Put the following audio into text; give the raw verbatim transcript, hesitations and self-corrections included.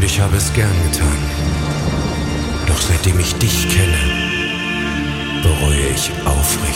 ich habe es gern getan. Doch seitdem ich dich kenne, bereue ich aufrichtig.